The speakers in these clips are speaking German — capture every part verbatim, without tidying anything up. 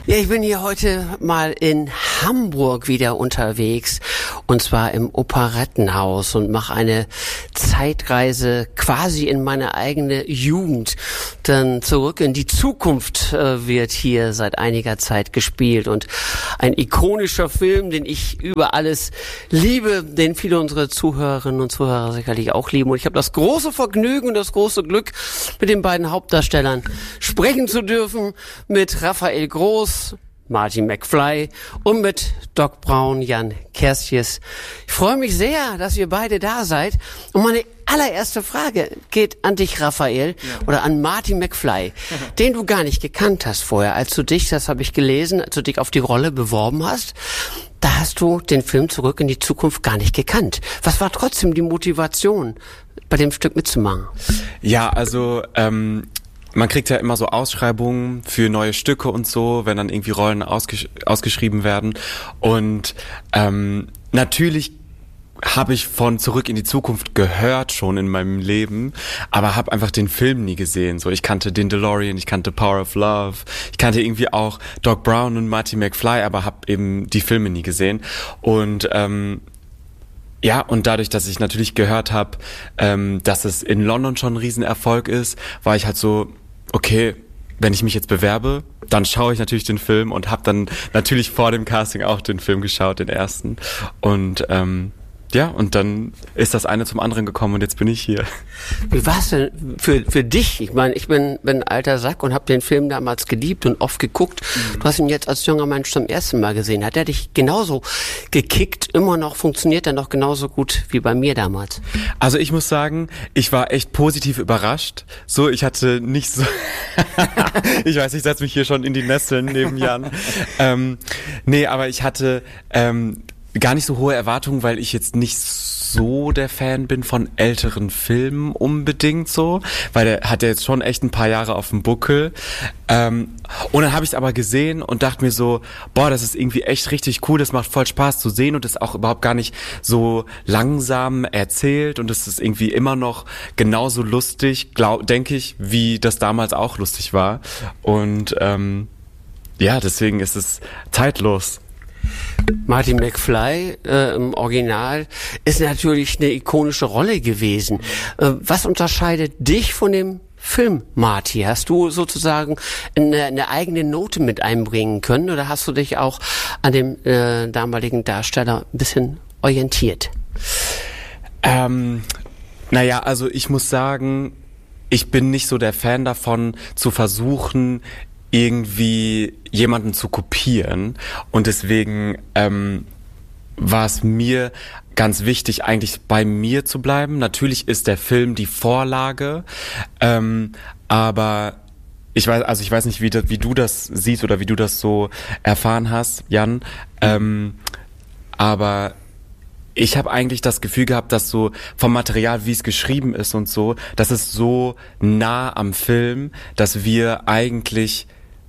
Ja, ich bin hier heute mal in Hamburg wieder unterwegs und zwar im Operettenhaus und mache eine Zeitreise quasi in meine eigene Jugend. Dann zurück in die Zukunft äh, wird hier seit einiger Zeit gespielt und ein ikonischer Film, den ich über alles liebe, den viele unserer Zuhörerinnen und Zuhörer sicherlich auch lieben. Und ich habe das große Vergnügen und das große Glück, mit den beiden Hauptdarstellern sprechen zu dürfen, mit Raphael Groß, Marty McFly und mit Doc Brown, Jan Kerstjes. Ich freue mich sehr, dass ihr beide da seid. Und meine allererste Frage geht an dich, Raphael, ja. oder an Marty McFly, den du gar nicht gekannt hast vorher. Als du dich, das habe ich gelesen, als du dich auf die Rolle beworben hast, da hast du den Film Zurück in die Zukunft gar nicht gekannt. Was war trotzdem die Motivation, bei dem Stück mitzumachen? Ja, also ähm man kriegt ja immer so Ausschreibungen für neue Stücke und so, wenn dann irgendwie Rollen ausgesch- ausgeschrieben werden. Und ähm, natürlich habe ich von Zurück in die Zukunft gehört schon in meinem Leben, aber habe einfach den Film nie gesehen. So, ich kannte den DeLorean, ich kannte Power of Love, ich kannte irgendwie auch Doc Brown und Marty McFly, aber habe eben die Filme nie gesehen. Und ähm, Ja, und dadurch, dass ich natürlich gehört habe, ähm, dass es in London schon ein Riesenerfolg ist, war ich halt so, okay, wenn ich mich jetzt bewerbe, dann schaue ich natürlich den Film und habe dann natürlich vor dem Casting auch den Film geschaut, den ersten. Und ähm, ja, und dann ist das eine zum anderen gekommen und jetzt bin ich hier. Wie war es denn für, für dich? Ich meine, ich bin, bin ein alter Sack und habe den Film damals geliebt und oft geguckt. Mhm. Du hast ihn jetzt als junger Mensch zum ersten Mal gesehen. Hat er dich genauso gekickt? Immer noch, funktioniert er noch genauso gut wie bei mir damals? Also ich muss sagen, ich war echt positiv überrascht. So, ich hatte nicht so... ich weiß, ich setze mich hier schon in die Nesseln neben Jan. ähm, nee, aber ich hatte... Ähm, gar nicht so hohe Erwartungen, weil ich jetzt nicht so der Fan bin von älteren Filmen unbedingt so, weil der hat ja jetzt schon echt ein paar Jahre auf dem Buckel. Ähm, und dann habe ich es aber gesehen und dachte mir so, boah, das ist irgendwie echt richtig cool, das macht voll Spaß zu sehen und ist auch überhaupt gar nicht so langsam erzählt und es ist irgendwie immer noch genauso lustig, glaub, denke ich, wie das damals auch lustig war. Und ähm, ja, deswegen ist es zeitlos. Marty McFly äh, im Original ist natürlich eine ikonische Rolle gewesen. Äh, was unterscheidet dich von dem Film, Marty? Hast du sozusagen eine, eine eigene Note mit einbringen können oder hast du dich auch an dem äh, damaligen Darsteller ein bisschen orientiert? Ähm, naja, also ich muss sagen, ich bin nicht so der Fan davon, zu versuchen, irgendwie jemanden zu kopieren und deswegen ähm, war es mir ganz wichtig, eigentlich bei mir zu bleiben. Natürlich ist der Film die Vorlage, ähm, aber ich weiß, also ich weiß nicht, wie, das, wie du das siehst oder wie du das so erfahren hast, Jan, ähm, aber ich habe eigentlich das Gefühl gehabt, dass so vom Material, wie es geschrieben ist und so, das ist so nah am Film, dass wir eigentlich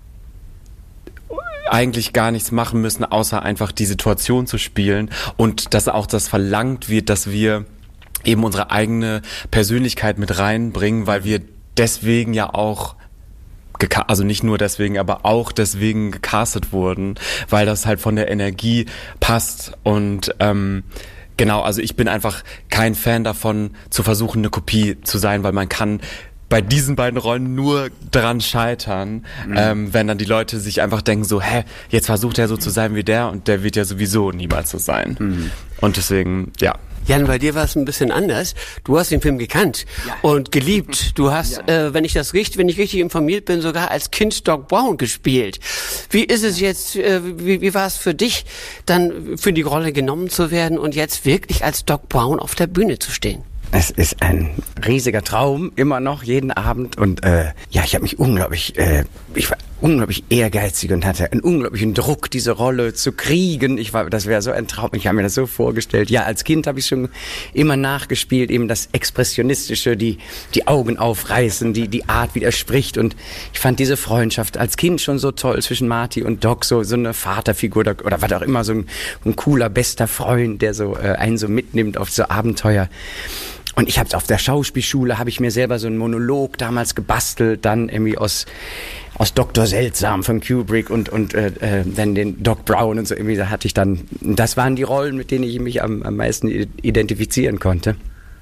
eigentlich gar nichts machen müssen, außer einfach die Situation zu spielen und dass auch das verlangt wird, dass wir eben unsere eigene Persönlichkeit mit reinbringen, weil wir deswegen ja auch geka- also nicht nur deswegen, aber auch deswegen gecastet wurden, weil das halt von der Energie passt und ähm, genau, also ich bin einfach kein Fan davon, zu versuchen, eine Kopie zu sein, weil man kann bei diesen beiden Rollen nur dran scheitern, mhm. ähm, wenn dann die Leute sich einfach denken so, hä, jetzt versucht er so zu sein wie der und der wird ja sowieso niemals so sein. Mhm. Und deswegen, ja. Jan, bei dir war es ein bisschen anders. Du hast den Film gekannt ja. und geliebt. Du hast, ja. äh, wenn ich das richtig, wenn ich richtig informiert bin, sogar als Kind Doc Brown gespielt. Wie ist es jetzt, äh, wie, wie war es für dich, dann für die Rolle genommen zu werden und jetzt wirklich als Doc Brown auf der Bühne zu stehen? Es ist ein riesiger Traum, immer noch, jeden Abend. Und äh, ja, ich habe mich unglaublich, äh, ich war unglaublich ehrgeizig und hatte einen unglaublichen Druck, diese Rolle zu kriegen. Ich war, das wäre so ein Traum. Ich habe mir das so vorgestellt. Ja, als Kind habe ich schon immer nachgespielt, eben das Expressionistische, die die Augen aufreißen, die die Art, wie er spricht. Und ich fand diese Freundschaft als Kind schon so toll zwischen Marty und Doc, so so eine Vaterfigur oder, oder was auch immer, so ein, ein cooler, bester Freund, der so äh, einen so mitnimmt auf so Abenteuer. Und ich habe auf der Schauspielschule, habe ich mir selber so einen Monolog damals gebastelt, dann irgendwie aus aus Doktor Seltsam von Kubrick und, und äh, äh, dann den Doc Brown und so, irgendwie da hatte ich dann, das waren die Rollen, mit denen ich mich am, am meisten identifizieren konnte.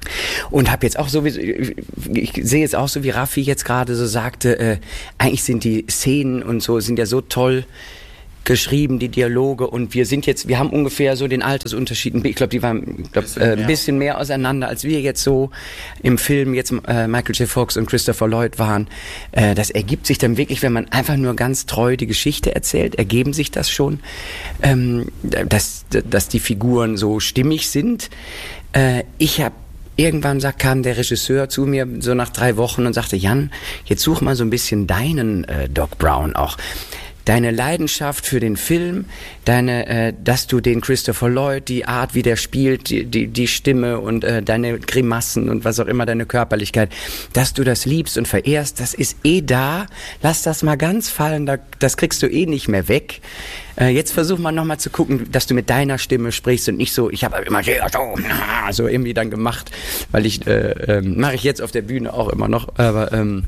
Und habe jetzt auch so, wie, ich sehe jetzt auch so, wie Raffi jetzt gerade so sagte, äh, eigentlich sind die Szenen und so, sind ja so toll geschrieben, die Dialoge, und wir sind jetzt, wir haben ungefähr so den Altersunterschied, ich glaube, die waren glaub, bisschen, äh, ein bisschen mehr auseinander, als wir jetzt so im Film jetzt äh, Michael J. Fox und Christopher Lloyd waren. Äh, das ergibt sich dann wirklich, wenn man einfach nur ganz treu die Geschichte erzählt, ergeben sich das schon, ähm, dass, dass die Figuren so stimmig sind. Äh, ich habe Irgendwann sagt, kam der Regisseur zu mir so nach drei Wochen und sagte, Jan, jetzt such mal so ein bisschen deinen äh, Doc Brown auch. Deine Leidenschaft für den Film, deine, äh, dass du den Christopher Lloyd, die Art, wie der spielt, die, die, die Stimme und äh, deine Grimassen und was auch immer, deine Körperlichkeit, dass du das liebst und verehrst, das ist eh da. Lass das mal ganz fallen, da, das kriegst du eh nicht mehr weg. Äh, jetzt versuch mal nochmal zu gucken, dass du mit deiner Stimme sprichst und nicht so, ich habe immer so, so irgendwie dann gemacht, weil ich, äh, äh, mache ich jetzt auf der Bühne auch immer noch, aber ähm,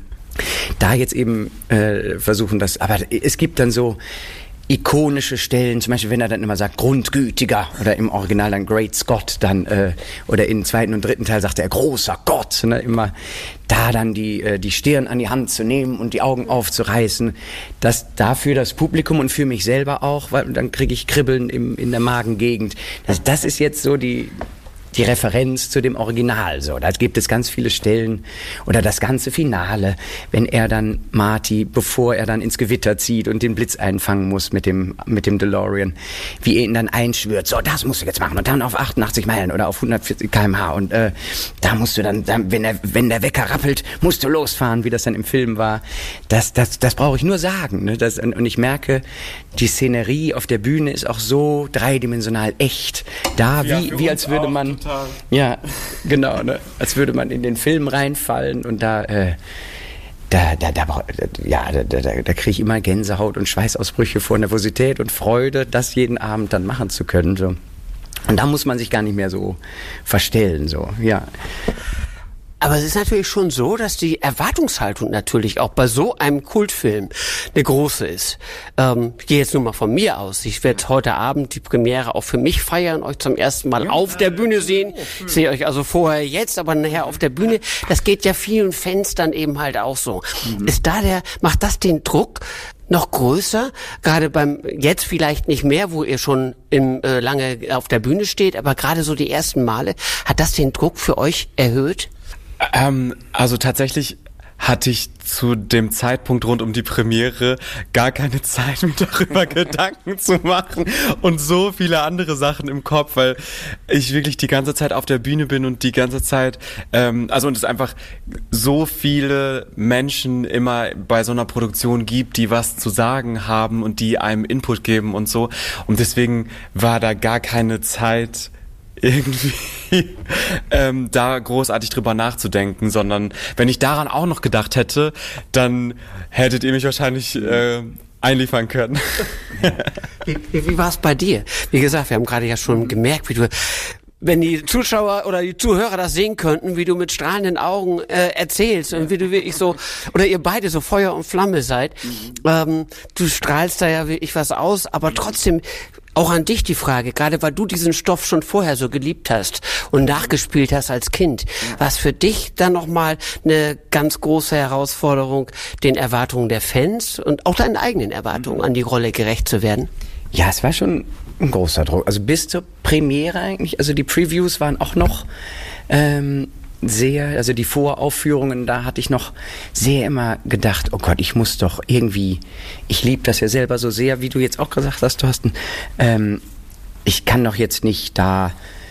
da jetzt eben äh, versuchen das, aber es gibt dann so ikonische Stellen, zum Beispiel wenn er dann immer sagt Grundgütiger oder im Original dann Great Scott dann äh, oder im zweiten und dritten Teil sagt er großer Gott, ne, immer da dann die äh, die Stirn an die Hand zu nehmen und die Augen aufzureißen, das dafür das Publikum und für mich selber auch, weil dann kriege ich Kribbeln im, in der Magengegend. Das, das ist jetzt so die die Referenz zu dem Original, so. Da gibt es ganz viele Stellen oder das ganze Finale, wenn er dann Marty, bevor er dann ins Gewitter zieht und den Blitz einfangen muss mit dem, mit dem DeLorean, wie er ihn dann einschwört, so, das musst du jetzt machen und dann auf achtundachtzig Meilen oder auf hundertvierzig Kilometer pro Stunde und äh, da musst du dann, dann wenn, er, wenn der Wecker rappelt, musst du losfahren, wie das dann im Film war. Das, das, das brauche ich nur sagen, ne? Das, und ich merke, die Szenerie auf der Bühne ist auch so dreidimensional echt da, ja, wie, wie als würde man total. Ja, genau, ne? Als würde man in den Film reinfallen und da äh, da da da ja, da, da, da kriege ich immer Gänsehaut und Schweißausbrüche vor Nervosität und Freude, das jeden Abend dann machen zu können, so. Und da muss man sich gar nicht mehr so verstellen, so, ja. Aber es ist natürlich schon so, dass die Erwartungshaltung natürlich auch bei so einem Kultfilm eine große ist. Ähm, ich gehe jetzt nur mal von mir aus. Ich werde heute Abend die Premiere auch für mich feiern, euch zum ersten Mal ja, auf der Bühne sehen. Ich sehe euch also vorher jetzt, aber nachher auf der Bühne. Das geht ja vielen Fans dann eben halt auch so. Mhm. Ist da der, macht das den Druck noch größer? Gerade beim, jetzt vielleicht nicht mehr, wo ihr schon im, äh, lange auf der Bühne steht, aber gerade so die ersten Male, hat das den Druck für euch erhöht? Ähm, also tatsächlich hatte ich zu dem Zeitpunkt rund um die Premiere gar keine Zeit, mir darüber Gedanken zu machen und so viele andere Sachen im Kopf, weil ich wirklich die ganze Zeit auf der Bühne bin und die ganze Zeit, ähm, also und es einfach so viele Menschen immer bei so einer Produktion gibt, die was zu sagen haben und die einem Input geben und so, und deswegen war da gar keine Zeit, irgendwie ähm, da großartig drüber nachzudenken, sondern wenn ich daran auch noch gedacht hätte, dann hättet ihr mich wahrscheinlich äh, einliefern können. Wie, wie, wie war es bei dir? Wie gesagt, wir haben gerade ja schon gemerkt, wie du, wenn die Zuschauer oder die Zuhörer das sehen könnten, wie du mit strahlenden Augen äh, erzählst und wie du wirklich so, oder ihr beide so Feuer und Flamme seid. Mhm. Ähm, du strahlst da ja wirklich was aus, aber trotzdem auch an dich die Frage, gerade weil du diesen Stoff schon vorher so geliebt hast und nachgespielt hast als Kind, was für dich dann nochmal eine ganz große Herausforderung, den Erwartungen der Fans und auch deinen eigenen Erwartungen an die Rolle gerecht zu werden? Ja, es war schon ein großer Druck. Also bis zur Premiere eigentlich, also die Previews waren auch noch ähm, sehr, also die Voraufführungen, da hatte ich noch sehr immer gedacht, oh Gott, ich muss doch irgendwie, ich liebe das ja selber so sehr, wie du jetzt auch gesagt hast, Thorsten, ähm, ich kann doch jetzt nicht da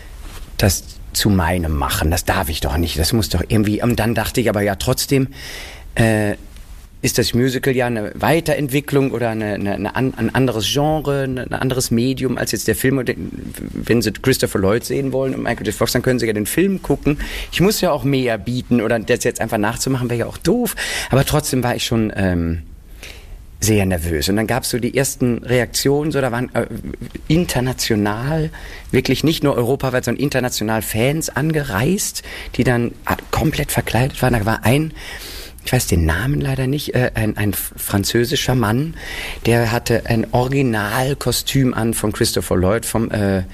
das zu meinem machen, das darf ich doch nicht, das muss doch irgendwie, und dann dachte ich aber ja trotzdem, äh, ist das Musical ja eine Weiterentwicklung oder eine, eine, eine, ein anderes Genre, ein anderes Medium als jetzt der Film. Wenn Sie Christopher Lloyd sehen wollen und Michael J. Fox, dann können Sie ja den Film gucken. Ich muss ja auch mehr bieten, oder das jetzt einfach nachzumachen, wäre ja auch doof. Aber trotzdem war ich schon ähm, sehr nervös. Und dann gab es so die ersten Reaktionen, so da waren äh, international, wirklich nicht nur europaweit, sondern international Fans angereist, die dann äh, komplett verkleidet waren. Da war ein ich weiß den Namen leider nicht, äh, ein, ein französischer Mann, der hatte ein Originalkostüm an von Christopher Lloyd, vom äh,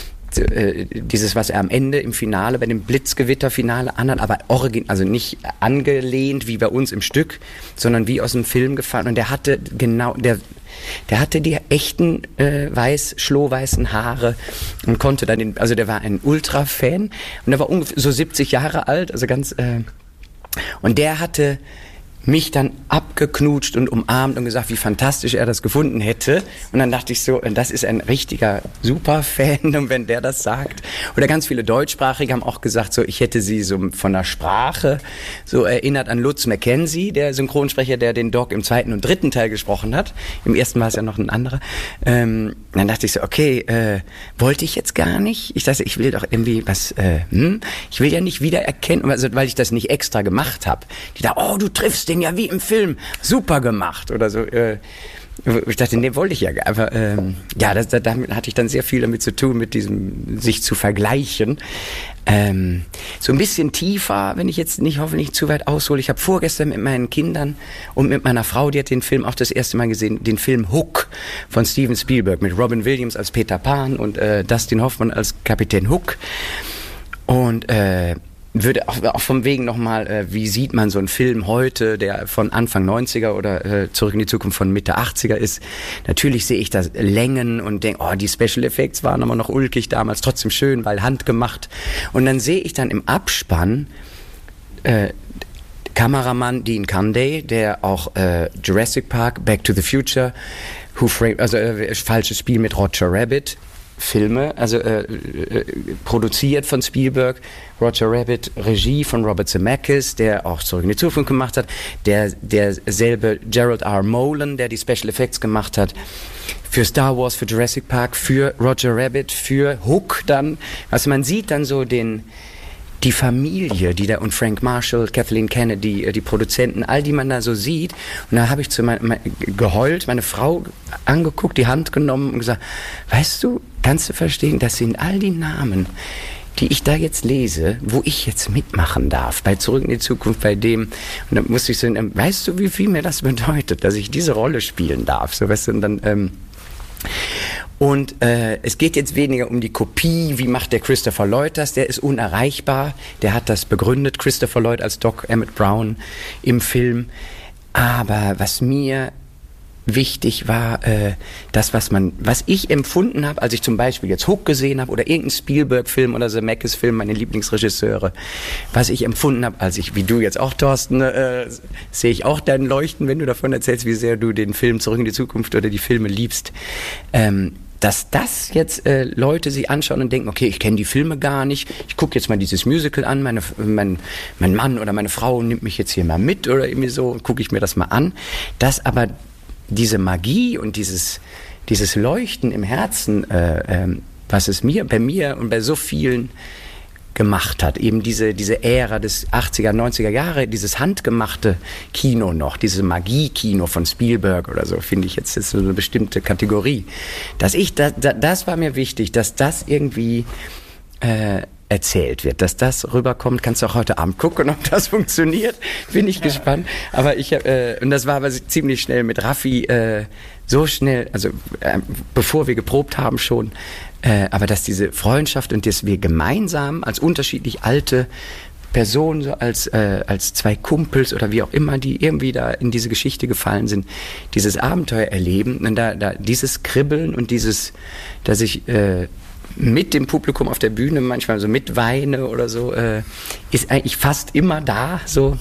dieses, was er am Ende im Finale, bei dem Blitzgewitterfinale anhat, aber origin, also nicht angelehnt wie bei uns im Stück, sondern wie aus dem Film gefallen. Und der hatte genau, der, der hatte die echten äh, weiß, schlohweißen Haare und konnte dann, den, also der war ein Ultra-Fan und der war ungefähr so siebzig Jahre alt, also ganz, äh, und der hatte mich dann abgeknutscht und umarmt und gesagt, wie fantastisch er das gefunden hätte. Und dann dachte ich so, das ist ein richtiger Superfan, und wenn der das sagt. Oder ganz viele Deutschsprachige haben auch gesagt, so, ich hätte sie so von der Sprache so erinnert an Lutz Mackenzie, der Synchronsprecher, der den Doc im zweiten und dritten Teil gesprochen hat. Im ersten war es ja noch ein anderer. Ähm, dann dachte ich so, okay, äh, wollte ich jetzt gar nicht. Ich dachte, ich will doch irgendwie was, äh, hm? Ich will ja nicht wiedererkennen, also, weil ich das nicht extra gemacht habe. Die da, oh, du triffst den ja wie im Film, super gemacht oder so. Äh, ich dachte, nee, wollte ich ja gar nicht. Ähm, ja, das, damit hatte ich dann sehr viel damit zu tun, mit diesem sich zu vergleichen. Ähm, so ein bisschen tiefer, wenn ich jetzt nicht hoffentlich zu weit aushole. Ich habe vorgestern mit meinen Kindern und mit meiner Frau, die hat den Film auch das erste Mal gesehen, den Film Hook von Steven Spielberg mit Robin Williams als Peter Pan und äh, Dustin Hoffman als Kapitän Hook. Und äh, würde auch, auch vom Wegen nochmal, äh, wie sieht man so einen Film heute, der von Anfang neunziger oder äh, Zurück in die Zukunft von Mitte achtziger ist. Natürlich sehe ich da Längen und denke, oh, die Special Effects waren aber noch ulkig damals, trotzdem schön, weil handgemacht. Und dann sehe ich dann im Abspann äh, Kameramann Dean Cunday, der auch äh, Jurassic Park, Back to the Future, Who Framed, also äh, falsches Spiel mit Roger Rabbit, Filme, also äh, äh, produziert von Spielberg, Roger Rabbit, Regie von Robert Zemeckis, der auch Zurück in die Zukunft gemacht hat, der derselbe Gerald R. Molen, der die Special Effects gemacht hat, für Star Wars, für Jurassic Park, für Roger Rabbit, für Hook dann, also man sieht dann so den die Familie, die da, und Frank Marshall, Kathleen Kennedy, die Produzenten, all die man da so sieht. Und da habe ich zu mein, mein, geheult, meine Frau angeguckt, die Hand genommen und gesagt, weißt du, kannst du verstehen, das sind all die Namen, die ich da jetzt lese, wo ich jetzt mitmachen darf, bei Zurück in die Zukunft, bei dem, und dann musste ich so, weißt du, wie viel mir das bedeutet, dass ich diese Rolle spielen darf, so, weißt du, und dann, ähm, und äh, es geht jetzt weniger um die Kopie, wie macht der Christopher Lloyd das, der ist unerreichbar, der hat das begründet, Christopher Lloyd als Doc Emmett Brown im Film, aber was mir wichtig war, äh, das, was man, was ich empfunden habe, als ich zum Beispiel jetzt Hook gesehen habe oder irgendeinen Spielberg-Film oder Zemeckis-Film, meine Lieblingsregisseure, was ich empfunden habe, als ich, wie du jetzt auch, Thorsten, äh, sehe ich auch dein Leuchten, wenn du davon erzählst, wie sehr du den Film Zurück in die Zukunft oder die Filme liebst, ähm, dass das jetzt äh, Leute sich anschauen und denken, okay, ich kenne die Filme gar nicht, ich gucke jetzt mal dieses Musical an, meine, mein, mein Mann oder meine Frau nimmt mich jetzt hier mal mit oder irgendwie so, gucke ich mir das mal an, dass aber diese Magie und dieses, dieses Leuchten im Herzen, äh, äh, was es mir, bei mir und bei so vielen gemacht hat, eben diese, diese Ära des achtziger, neunziger Jahre, dieses handgemachte Kino noch, diese Magie-Kino von Spielberg oder so, finde ich jetzt ist so eine bestimmte Kategorie. Dass ich, da, da, das war mir wichtig, dass das irgendwie äh, erzählt wird, dass das rüberkommt. Kannst du auch heute Abend gucken, ob das funktioniert. Bin ich ja gespannt. Aber ich habe, äh, und das war aber ziemlich schnell mit Raffi, äh, so schnell, also äh, bevor wir geprobt haben schon, äh, aber dass diese Freundschaft und dass wir gemeinsam als unterschiedlich alte Personen, so als, äh, als zwei Kumpels oder wie auch immer, die irgendwie da in diese Geschichte gefallen sind, dieses Abenteuer erleben und da, da dieses Kribbeln und dieses, dass ich äh, mit dem Publikum auf der Bühne manchmal so mitweine oder so, äh, ist eigentlich fast immer da, so.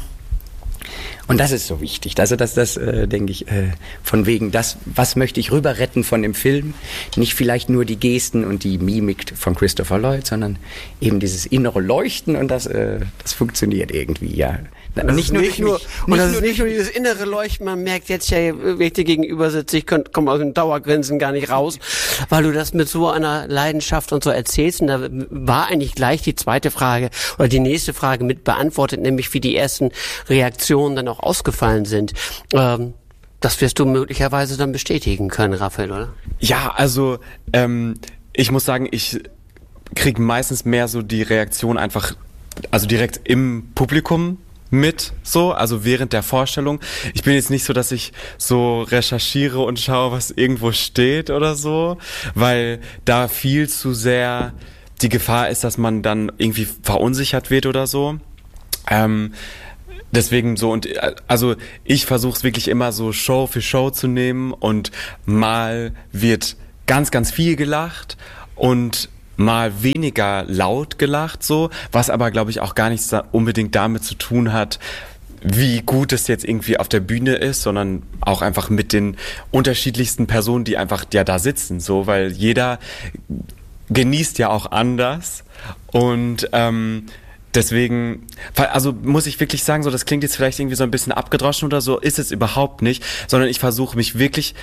Und das ist so wichtig. Also das, das äh, denke ich, äh, von wegen, das, was möchte ich rüber retten von dem Film? Nicht vielleicht nur die Gesten und die Mimik von Christopher Lloyd, sondern eben dieses innere Leuchten und das, äh, das funktioniert irgendwie, ja. Das nicht nur, nicht nur, mich, und nicht das ist nicht nur dieses innere Leuchten, man merkt jetzt ja, wenn ich dir gegenüber sitze, ich komme aus dem Dauergrinsen gar nicht raus, weil du das mit so einer Leidenschaft und so erzählst. Und da war eigentlich gleich die zweite Frage oder die nächste Frage mit beantwortet, nämlich wie die ersten Reaktionen dann auch ausgefallen sind. Ähm, das wirst du möglicherweise dann bestätigen können, Raphael, oder? Ja, also ähm, ich muss sagen, ich kriege meistens mehr so die Reaktion einfach, also direkt im Publikum mit, so, also während der Vorstellung. Ich bin jetzt nicht so, dass ich so recherchiere und schaue, was irgendwo steht oder so, weil da viel zu sehr die Gefahr ist, dass man dann irgendwie verunsichert wird oder so. Ähm, deswegen so, und also ich versuche es wirklich immer so Show für Show zu nehmen, und mal wird ganz, ganz viel gelacht und mal weniger laut gelacht, so, was aber, glaube ich, auch gar nichts da unbedingt damit zu tun hat, wie gut es jetzt irgendwie auf der Bühne ist, sondern auch einfach mit den unterschiedlichsten Personen, die einfach ja da sitzen, so, weil jeder genießt ja auch anders, und ähm, deswegen, also muss ich wirklich sagen, so, das klingt jetzt vielleicht irgendwie so ein bisschen abgedroschen oder so, ist es überhaupt nicht, sondern ich versuche mich wirklich,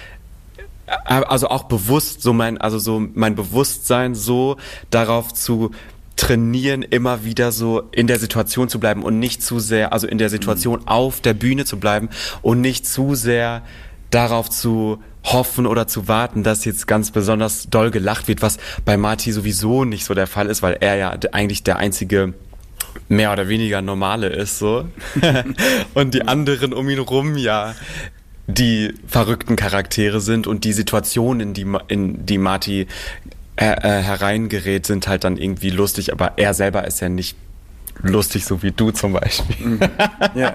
also auch bewusst so mein, also so mein Bewusstsein so darauf zu trainieren, immer wieder so in der Situation zu bleiben und nicht zu sehr, also in der Situation mhm. auf der Bühne zu bleiben und nicht zu sehr darauf zu hoffen oder zu warten, dass jetzt ganz besonders doll gelacht wird, was bei Marty sowieso nicht so der Fall ist, weil er ja eigentlich der einzige mehr oder weniger Normale ist, so. Und die anderen um ihn rum ja die verrückten Charaktere sind, und die Situationen, in die, in die Marty äh, äh, hereingerät, sind halt dann irgendwie lustig, aber er selber ist ja nicht lustig, so wie du zum Beispiel. Ja.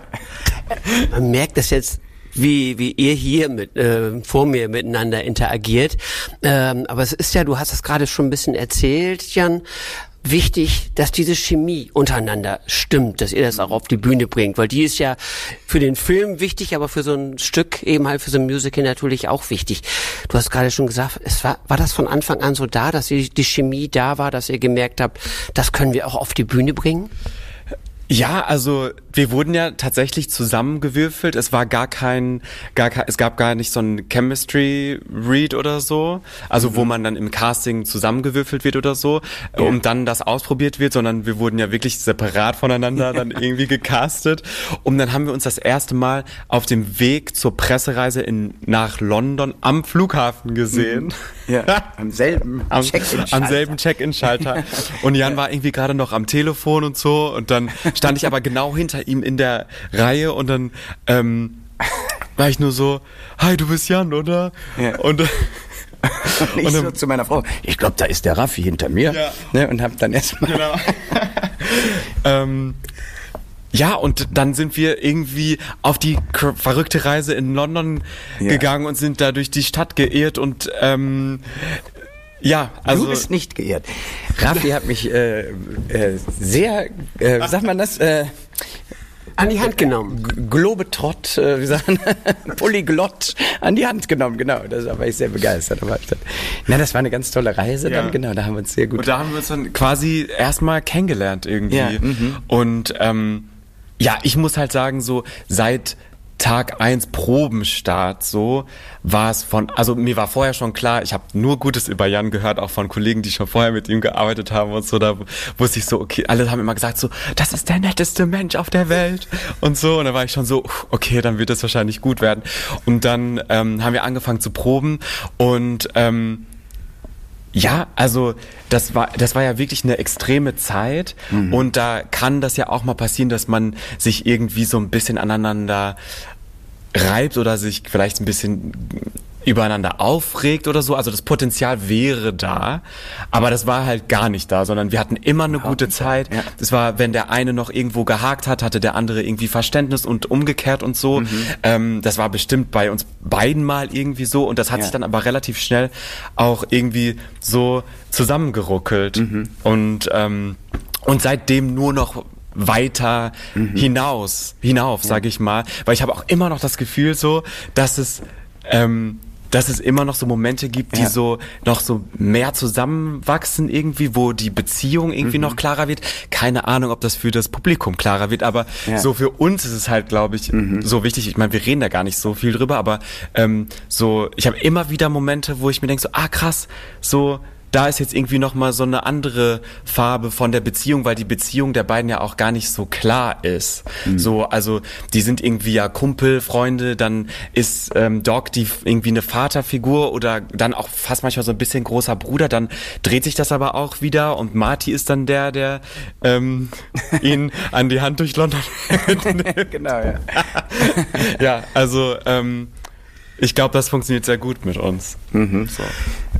Man merkt das jetzt, wie wie ihr hier mit äh, vor mir miteinander interagiert. Ähm, aber es ist ja, du hast es gerade schon ein bisschen erzählt, Jan, wichtig, dass diese Chemie untereinander stimmt, dass ihr das auch auf die Bühne bringt, weil die ist ja für den Film wichtig, aber für so ein Stück, eben halt für so ein Musical natürlich auch wichtig. Du hast gerade schon gesagt, es war, war das von Anfang an so da, dass die, die Chemie da war, dass ihr gemerkt habt, das können wir auch auf die Bühne bringen? Ja, also wir wurden ja tatsächlich zusammengewürfelt. Es war gar kein, gar kein, es gab gar nicht so ein Chemistry Read oder so, also mhm. wo man dann im Casting zusammengewürfelt wird oder so, ja. und dann das ausprobiert wird, sondern wir wurden ja wirklich separat voneinander dann irgendwie gecastet. Und dann haben wir uns das erste Mal auf dem Weg zur Pressereise in, nach London am Flughafen gesehen. Mhm. Ja, am selben am, Check-in-Schalter. Am selben Check-in-Schalter. Und Jan war irgendwie gerade noch am Telefon und so, und dann stand ich aber genau hinter ihm in der Reihe, und dann ähm, war ich nur so, hi, du bist Jan, oder? Ja. Und, und ich und dann, so zu meiner Frau, ich glaube, da ist der Raffi hinter mir. Ja. Ne, und hab dann erstmal... Genau. ähm, ja, und dann sind wir irgendwie auf die k- verrückte Reise in London ja. gegangen und sind da durch die Stadt geirrt, und ähm, ja, also... Du bist nicht geirrt. Raffi hat mich äh, äh, sehr, äh, wie sagt man das, äh, an die Hand genommen. G- Globetrott, äh, wie sagen, Polyglott an die Hand genommen, genau. Da war ich sehr begeistert. Da war ich dann. Na, das war eine ganz tolle Reise ja. dann, genau. Da haben wir uns sehr gut... Und da haben wir uns dann quasi erstmal kennengelernt irgendwie. Ja, mhm. Und ähm, ja, ich muss halt sagen, so seit Tag eins Probenstart so war es von, also mir war vorher schon klar, ich habe nur Gutes über Jan gehört, auch von Kollegen, die schon vorher mit ihm gearbeitet haben und so, da wusste ich so, okay, alle haben immer gesagt so, das ist der netteste Mensch auf der Welt und so, und da war ich schon so, okay, dann wird es wahrscheinlich gut werden. Und dann ähm, haben wir angefangen zu proben, und ähm, ja, also das war das war ja wirklich eine extreme Zeit, mhm. und da kann das ja auch mal passieren, dass man sich irgendwie so ein bisschen aneinander reibt oder sich vielleicht ein bisschen übereinander aufregt oder so. Also das Potenzial wäre da, aber das war halt gar nicht da, sondern wir hatten immer eine gute Zeit. Ja. Das war, wenn der eine noch irgendwo gehakt hat, hatte der andere irgendwie Verständnis und umgekehrt und so. Mhm. Ähm, das war bestimmt bei uns beiden mal irgendwie so, und das hat ja. sich dann aber relativ schnell auch irgendwie so zusammengeruckelt. Mhm. Und, ähm, und seitdem nur noch weiter mhm. hinaus, hinauf, ja. sage ich mal. Weil ich habe auch immer noch das Gefühl so, dass es ähm, dass es immer noch so Momente gibt, die ja. so noch so mehr zusammenwachsen irgendwie, wo die Beziehung irgendwie mhm. noch klarer wird. Keine Ahnung, ob das für das Publikum klarer wird, aber ja. so für uns ist es halt, glaube ich, mhm. so wichtig. Ich meine, wir reden da gar nicht so viel drüber, aber ähm, so, ich habe immer wieder Momente, wo ich mir denke so, ah krass, so, da ist jetzt irgendwie nochmal so eine andere Farbe von der Beziehung, weil die Beziehung der beiden ja auch gar nicht so klar ist. Mhm. So, also die sind irgendwie ja Kumpel, Freunde, dann ist ähm, Doc die irgendwie eine Vaterfigur oder dann auch fast manchmal so ein bisschen großer Bruder, dann dreht sich das aber auch wieder und Marty ist dann der, der ähm, ihn an die Hand durch London Genau, ja. Ja, also ähm, ich glaube, das funktioniert sehr gut mit uns. Mhm. So.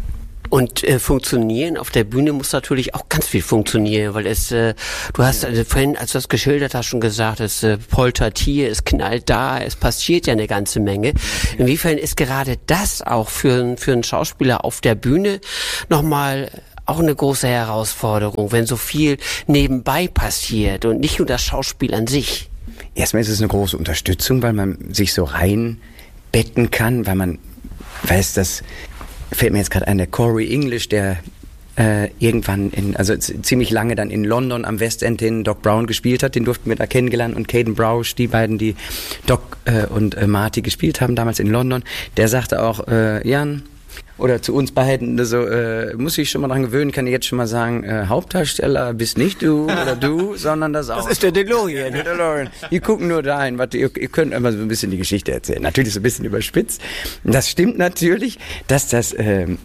Und äh, funktionieren auf der Bühne muss natürlich auch ganz viel funktionieren, weil es, äh, du hast also vorhin, als du das geschildert hast, schon gesagt, es äh, poltert hier, es knallt da, es passiert ja eine ganze Menge. Inwiefern ist gerade das auch für, für einen Schauspieler auf der Bühne nochmal auch eine große Herausforderung, wenn so viel nebenbei passiert und nicht nur das Schauspiel an sich? Erstmal ist es eine große Unterstützung, weil man sich so reinbetten kann, weil man weiß, dass, fällt mir jetzt gerade ein, der Corey English, der äh, irgendwann in, also z- ziemlich lange dann in London am West End den Doc Brown gespielt hat, den durften wir da kennengelernt, und Caden Broush, die beiden, die Doc äh, und äh, Marty gespielt haben damals in London, der sagte auch, äh, Jan, oder zu uns beiden, so, äh, muss ich schon mal dran gewöhnen, kann ich jetzt schon mal sagen, äh, Hauptdarsteller bist nicht du oder du, sondern das auch. Das ist der DeLorean. Der DeLorean. Die gucken nur dahin, warte, ihr, ihr könnt immer so ein bisschen die Geschichte erzählen. Natürlich so ein bisschen überspitzt. Und das stimmt natürlich, dass das, ähm,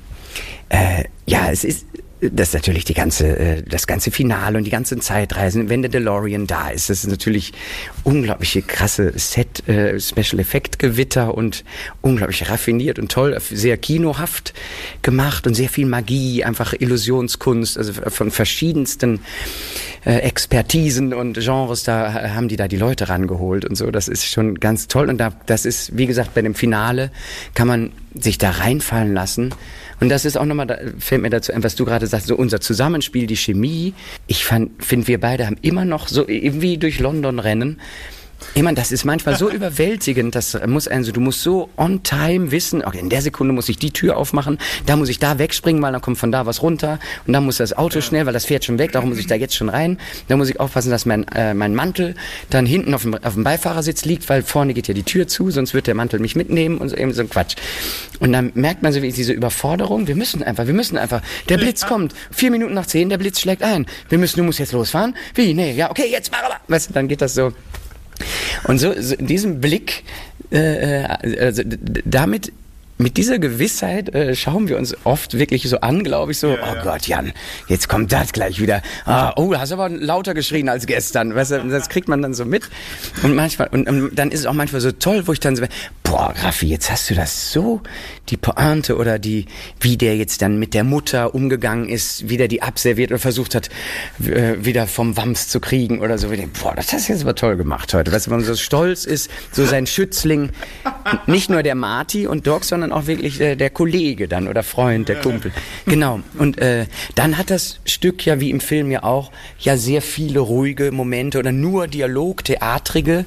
äh, ja, es ist, das ist natürlich die ganze, äh, das ganze Finale und die ganzen Zeitreisen, wenn der DeLorean da ist, das ist natürlich unglaubliche krasse Set, äh, Special Effect Gewitter und unglaublich raffiniert und toll, sehr kinohaft gemacht und sehr viel Magie, einfach Illusionskunst, also von verschiedensten äh, Expertisen und Genres, da haben die da die Leute rangeholt und so, das ist schon ganz toll, und da, das ist, wie gesagt, bei dem Finale kann man sich da reinfallen lassen. Und das ist auch nochmal, da fällt mir dazu ein, was du gerade sagst, so unser Zusammenspiel, die Chemie. Ich finde, wir beide haben immer noch so irgendwie durch London rennen. Ich meine, das ist manchmal so überwältigend, das muss also, du musst so on time wissen, okay, in der Sekunde muss ich die Tür aufmachen, da muss ich da wegspringen, weil dann kommt von da was runter, und dann muss das Auto schnell, weil das fährt schon weg, darum muss ich da jetzt schon rein. Da muss ich aufpassen, dass mein, äh, mein Mantel dann hinten auf dem, auf dem Beifahrersitz liegt, weil vorne geht ja die Tür zu, sonst wird der Mantel mich mitnehmen und so, eben so ein Quatsch. Und dann merkt man so, wie diese Überforderung, wir müssen einfach, wir müssen einfach, der Blitz kommt, vier Minuten nach zehn, der Blitz schlägt ein, wir müssen, du musst jetzt losfahren, wie, nee, ja, okay, jetzt mach aber, weißt du, dann geht das so. Und so, so in diesem Blick, äh, also d- damit, mit dieser Gewissheit äh, schauen wir uns oft wirklich so an, glaube ich, so, ja, oh ja. Gott, Jan, jetzt kommt das gleich wieder. Ah, oh, hast aber lauter geschrien als gestern. Weißt du, das kriegt man dann so mit. Und manchmal, und, und dann ist es auch manchmal so toll, wo ich dann so, boah, Raffi, jetzt hast du das so, die Pointe oder die, wie der jetzt dann mit der Mutter umgegangen ist, wie der die abserviert oder versucht hat, äh, wieder vom Wams zu kriegen oder so. Boah, das hast du jetzt aber toll gemacht heute. Weißt du, wenn man so stolz ist, so sein Schützling, nicht nur der Marty und Doc, sondern auch wirklich der, der Kollege dann oder Freund, der Kumpel. Genau. Und äh, dann hat das Stück ja, wie im Film ja auch, ja sehr viele ruhige Momente oder nur Dialog, theatrige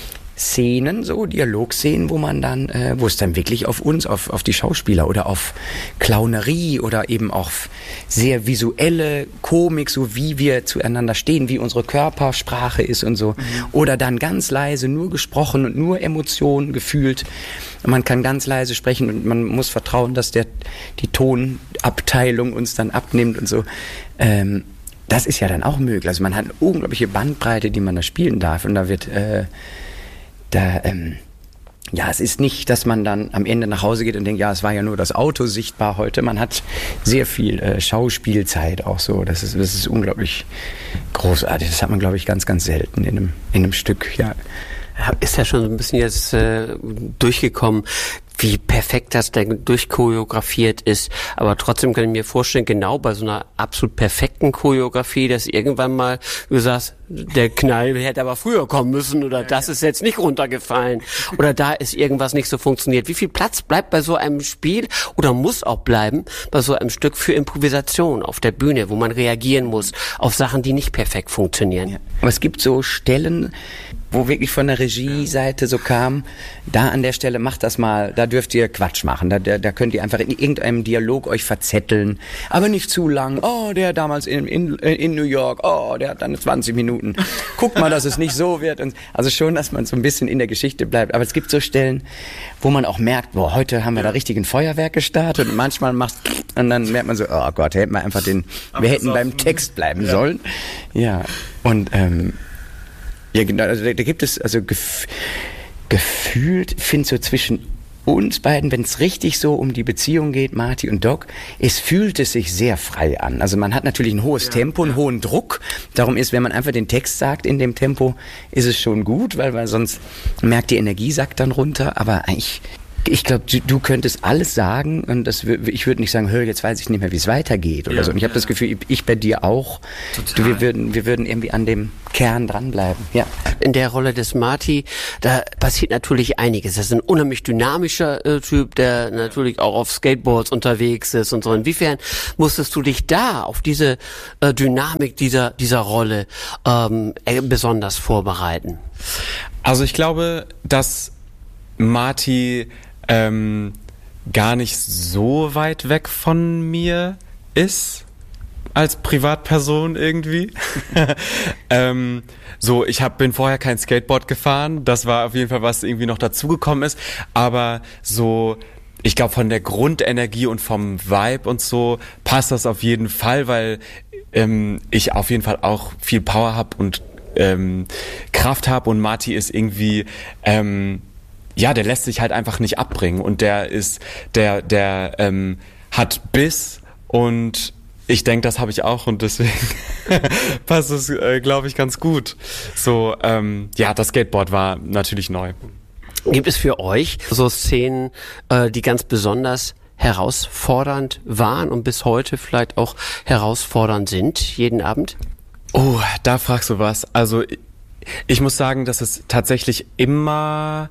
Szenen, so Dialogszenen, wo man dann, äh, wo es dann wirklich auf uns, auf, auf die Schauspieler oder auf Clownerie oder eben auf sehr visuelle Komik, so wie wir zueinander stehen, wie unsere Körpersprache ist und so. Mhm. Oder dann ganz leise, nur gesprochen und nur Emotionen gefühlt. Man kann ganz leise sprechen und man muss vertrauen, dass der, die Tonabteilung uns dann abnimmt und so. Ähm, das ist ja dann auch möglich. Also man hat eine unglaubliche Bandbreite, die man da spielen darf, und da wird, äh, Da, ähm, ja, es ist nicht, dass man dann am Ende nach Hause geht und denkt, ja, es war ja nur das Auto sichtbar heute. Man hat sehr viel äh, Schauspielzeit auch so. Das ist, das ist unglaublich großartig. Das hat man, glaube ich, ganz, ganz selten in einem, in einem Stück, ja. Ist ja schon so ein bisschen jetzt äh, durchgekommen, wie perfekt das denn durchchoreografiert ist. Aber trotzdem kann ich mir vorstellen, genau bei so einer absolut perfekten Choreografie, dass irgendwann mal, du sagst, der Knall hätte aber früher kommen müssen oder das ist jetzt nicht runtergefallen oder da ist irgendwas nicht so funktioniert. Wie viel Platz bleibt bei so einem Spiel oder muss auch bleiben bei so einem Stück für Improvisation auf der Bühne, wo man reagieren muss auf Sachen, die nicht perfekt funktionieren? Ja. Aber es gibt so Stellen, wo wirklich von der Regieseite so kam, da an der Stelle macht das mal, da dürft ihr Quatsch machen, da, da, da könnt ihr einfach in irgendeinem Dialog euch verzetteln, aber nicht zu lang, oh, der damals in, in, in New York, oh, der hat dann zwanzig Minuten, guck mal, dass es nicht so wird. Und also schon, dass man so ein bisschen in der Geschichte bleibt, aber es gibt so Stellen, wo man auch merkt, boah, heute haben wir da richtig ein Feuerwerk gestartet und manchmal macht und dann merkt man so, oh Gott, hätten wir einfach den, wir hätten beim Text bleiben ja. sollen. Ja, und ähm, ja, genau, also da, da gibt es, also gef- gefühlt, finde so zwischen uns beiden, wenn es richtig so um die Beziehung geht, Marty und Doc, es fühlt es sich sehr frei an. Also man hat natürlich ein hohes ja, Tempo, einen ja. hohen Druck. Darum ist, wenn man einfach den Text sagt in dem Tempo, ist es schon gut, weil, weil sonst merkt die Energie sackt dann runter. Aber eigentlich, ich glaube, du, du könntest alles sagen und das, ich würde nicht sagen, hör, jetzt weiß ich nicht mehr, wie es weitergeht oder ja, so. Und ich habe ja. das Gefühl, ich bei dir auch. Du, wir würden, wir würden irgendwie an dem Kern dranbleiben. Ja. In der Rolle des Marty, da passiert natürlich einiges. Das ist ein unheimlich dynamischer äh, Typ, der natürlich auch auf Skateboards unterwegs ist und so. Inwiefern musstest du dich da auf diese äh, Dynamik dieser dieser Rolle ähm, besonders vorbereiten? Also ich glaube, dass Marty ähm, gar nicht so weit weg von mir ist als Privatperson irgendwie. ähm, so, ich hab, bin vorher kein Skateboard gefahren. Das war auf jeden Fall, was irgendwie noch dazugekommen ist. Aber so, ich glaube, von der Grundenergie und vom Vibe und so passt das auf jeden Fall, weil ähm, ich auf jeden Fall auch viel Power habe und ähm, Kraft habe und Marty ist irgendwie ähm, ja, der lässt sich halt einfach nicht abbringen und der ist, der, der ähm, hat Biss und ich denke, das habe ich auch und deswegen passt es, äh, glaube ich, ganz gut. So, ähm, ja, das Skateboard war natürlich neu. Gibt es für euch so Szenen, äh, die ganz besonders herausfordernd waren und bis heute vielleicht auch herausfordernd sind, jeden Abend? Oh, da fragst du was. Also ich muss sagen, dass es tatsächlich immer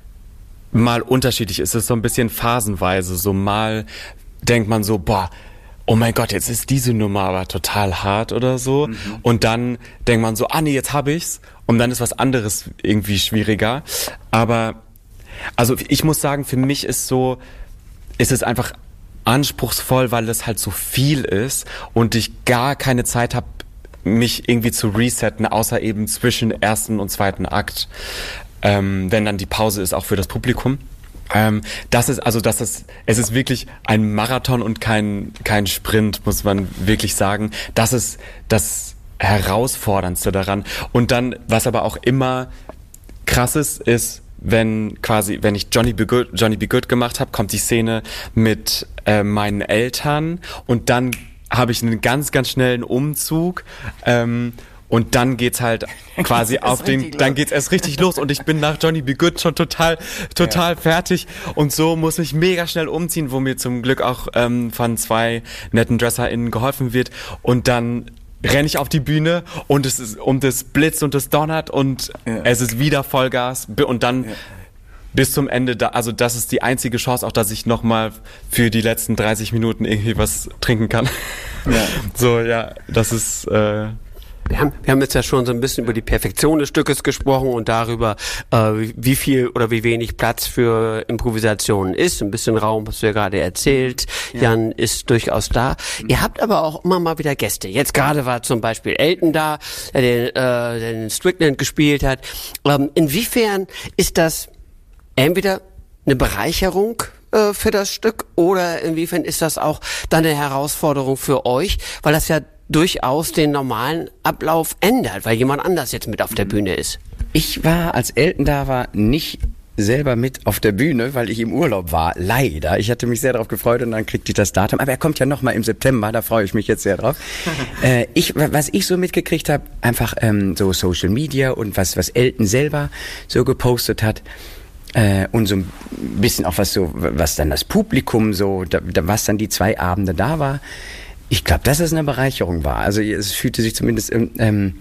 mal unterschiedlich ist. Es ist so ein bisschen phasenweise. So mal denkt man so, boah, oh mein Gott, jetzt ist diese Nummer aber total hart oder so. Mhm. Und dann denkt man so, ah nee, jetzt hab ich's. Und dann ist was anderes irgendwie schwieriger. Aber, also ich muss sagen, für mich ist so, ist es einfach anspruchsvoll, weil es halt so viel ist und ich gar keine Zeit habe, mich irgendwie zu resetten, außer eben zwischen ersten und zweiten Akt. Ähm, wenn dann die Pause ist, auch für das Publikum. Ähm, das ist, also das ist, es ist wirklich ein Marathon und kein, kein Sprint, muss man wirklich sagen. Das ist das Herausforderndste daran. Und dann, was aber auch immer krass ist, ist, wenn quasi, wenn ich Johnny Be Good, Johnny Be Good gemacht habe, kommt die Szene mit äh, meinen Eltern und dann habe ich einen ganz, ganz schnellen Umzug, ähm, und dann geht's halt quasi auf den, dann geht's erst richtig los und ich bin nach Johnny Be Good schon total, total ja. fertig und so muss ich mega schnell umziehen, wo mir zum Glück auch ähm, von zwei netten DresserInnen geholfen wird und dann renne ich auf die Bühne und es ist, und es blitzt und es donnert und ja. es ist wieder Vollgas und dann ja. bis zum Ende, da, also das ist die einzige Chance auch, dass ich nochmal für die letzten dreißig Minuten irgendwie was trinken kann. Ja. So, ja, das ist, äh, Wir haben, wir haben jetzt ja schon so ein bisschen über die Perfektion des Stückes gesprochen und darüber, äh, wie viel oder wie wenig Platz für Improvisationen ist. Ein bisschen Raum, hast du ja gerade erzählt. Ja. Jan ist durchaus da. Mhm. Ihr habt aber auch immer mal wieder Gäste. Jetzt gerade war zum Beispiel Elton da, der den, äh, den Strickland gespielt hat. Ähm, inwiefern ist das entweder eine Bereicherung äh, für das Stück oder inwiefern ist das auch dann eine Herausforderung für euch? Weil das ja durchaus den normalen Ablauf ändert, weil jemand anders jetzt mit auf der Bühne ist. Ich war, als Elton da war, nicht selber mit auf der Bühne, weil ich im Urlaub war, leider. Ich hatte mich sehr darauf gefreut und dann kriegte ich das Datum. Aber er kommt ja nochmal im September, da freue ich mich jetzt sehr drauf. äh, ich, was ich so mitgekriegt habe, einfach ähm, so Social Media und was, was Elton selber so gepostet hat, Äh, und so ein bisschen auch was so, was dann das Publikum so, da, was dann die zwei Abende da war. Ich glaube, dass es eine Bereicherung war. Also es fühlte sich zumindest ähm,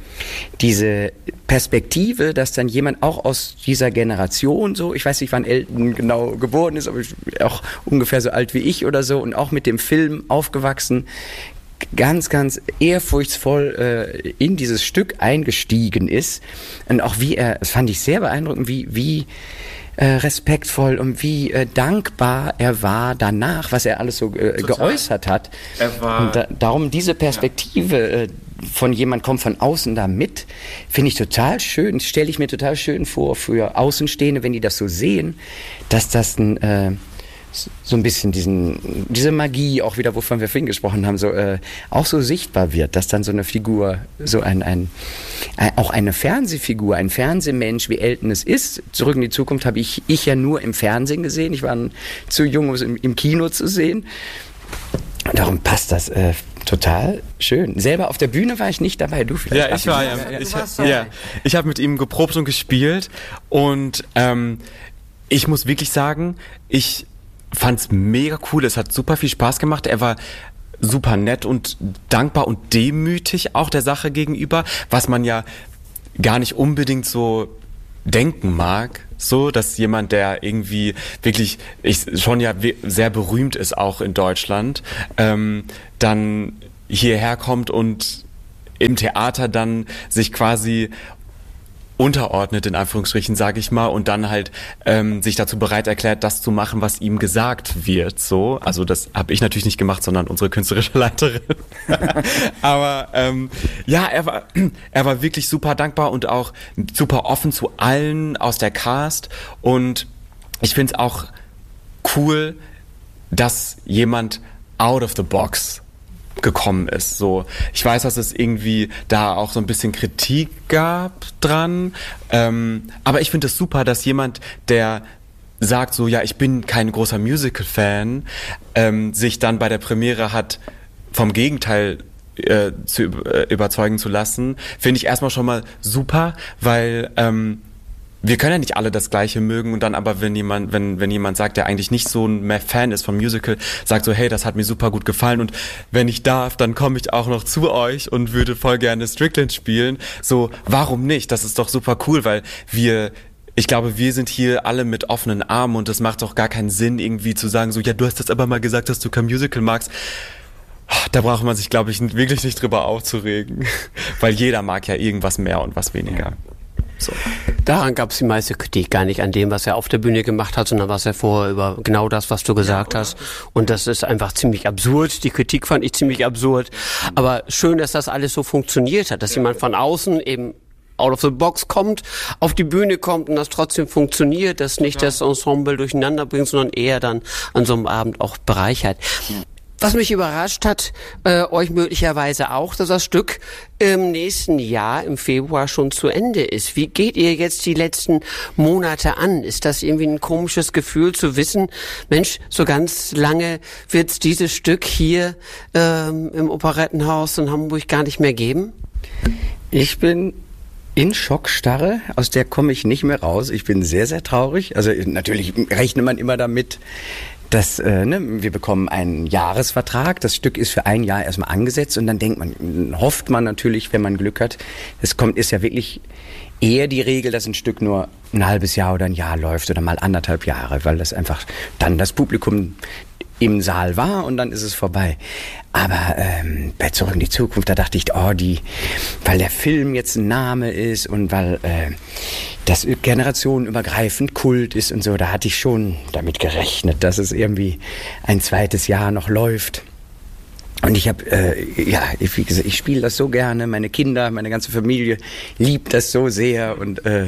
diese Perspektive, dass dann jemand auch aus dieser Generation so, ich weiß nicht, wann Elton genau geboren ist, aber auch ungefähr so alt wie ich oder so und auch mit dem Film aufgewachsen, ganz, ganz ehrfurchtsvoll äh, in dieses Stück eingestiegen ist. Und auch wie er, das fand ich sehr beeindruckend, wie, wie äh, respektvoll und wie äh, dankbar er war danach, was er alles so äh, geäußert hat. Er war, und da, darum diese Perspektive äh, von jemand kommt von außen da mit, finde ich total schön, stelle ich mir total schön vor für Außenstehende, wenn die das so sehen, dass das ein äh, so ein bisschen diesen, diese Magie auch wieder, wovon wir vorhin gesprochen haben, so äh, auch so sichtbar wird, dass dann so eine Figur, so ein, ein, ein auch eine Fernsehfigur, ein Fernsehmensch, wie Elton es ist. Zurück in die Zukunft habe ich, ich ja nur im Fernsehen gesehen. Ich war ein, zu jung, um es im, im Kino zu sehen. Darum passt das äh, total schön. Selber auf der Bühne war ich nicht dabei. Du vielleicht? Ja, ich war ja. ja, ich, ja, ja. ich habe mit ihm geprobt und gespielt und ähm, ich muss wirklich sagen, ich fand's mega cool, es hat super viel Spaß gemacht, er war super nett und dankbar und demütig auch der Sache gegenüber, was man ja gar nicht unbedingt so denken mag, so, dass jemand, der irgendwie wirklich ich, schon ja sehr berühmt ist, auch in Deutschland, ähm, dann hierher kommt und im Theater dann sich quasi unterordnet, in Anführungsstrichen, sage ich mal, und dann halt ähm, sich dazu bereit erklärt, das zu machen, was ihm gesagt wird. So, also das habe ich natürlich nicht gemacht, sondern unsere künstlerische Leiterin. Aber ähm, ja, er war, er war wirklich super dankbar und auch super offen zu allen aus der Cast. Und ich finde es auch cool, dass jemand out of the box gekommen ist. So, ich weiß, dass es irgendwie da auch so ein bisschen Kritik gab dran, ähm, aber ich finde es super, dass jemand, der sagt so, ja, ich bin kein großer Musical-Fan, ähm, sich dann bei der Premiere hat vom Gegenteil äh, zu äh, überzeugen zu lassen, finde ich erstmal schon mal super, weil ähm, wir können ja nicht alle das Gleiche mögen und dann aber, wenn jemand, wenn, wenn jemand sagt, der eigentlich nicht so ein Fan ist vom Musical, sagt so, hey, das hat mir super gut gefallen und wenn ich darf, dann komme ich auch noch zu euch und würde voll gerne Strickland spielen. So, warum nicht? Das ist doch super cool, weil wir, ich glaube, wir sind hier alle mit offenen Armen und das macht doch gar keinen Sinn, irgendwie zu sagen, so, ja, du hast jetzt aber mal gesagt, dass du kein Musical magst. Da braucht man sich, glaube ich, wirklich nicht drüber aufzuregen, weil jeder mag ja irgendwas mehr und was weniger. So. Daran gab es die meiste Kritik gar nicht an dem, was er auf der Bühne gemacht hat, sondern was er vorher über genau das, was du gesagt ja, hast. Und das ist einfach ziemlich absurd. Die Kritik fand ich ziemlich absurd. Aber schön, dass das alles so funktioniert hat, dass ja. jemand von außen eben out of the box kommt, auf die Bühne kommt und das trotzdem funktioniert, dass nicht ja. das Ensemble durcheinander bringt, sondern eher dann an so einem Abend auch bereichert. Ja. Was mich überrascht hat, äh, euch möglicherweise auch, dass das Stück im nächsten Jahr, im Februar, schon zu Ende ist. Wie geht ihr jetzt die letzten Monate an? Ist das irgendwie ein komisches Gefühl zu wissen, Mensch, so ganz lange wird es dieses Stück hier ähm, im Operettenhaus in Hamburg gar nicht mehr geben? Ich bin in Schockstarre, aus der komme ich nicht mehr raus. Ich bin sehr, sehr traurig. Also natürlich rechnet man immer damit, dass äh, ne, wir bekommen einen Jahresvertrag, das Stück ist für ein Jahr erstmal angesetzt und dann denkt man, hofft man natürlich, wenn man Glück hat, es kommt, ist ja wirklich eher die Regel, dass ein Stück nur ein halbes Jahr oder ein Jahr läuft oder mal anderthalb Jahre, weil das einfach dann das Publikum im Saal war und dann ist es vorbei. Aber ähm, bei Zurück in die Zukunft, da dachte ich, oh, die, weil der Film jetzt ein Name ist und weil äh, das generationenübergreifend Kult ist und so, da hatte ich schon damit gerechnet, dass es irgendwie ein zweites Jahr noch läuft. Und ich habe, äh, ja, ich, wie gesagt, ich spiele das so gerne, meine Kinder, meine ganze Familie liebt das so sehr und äh,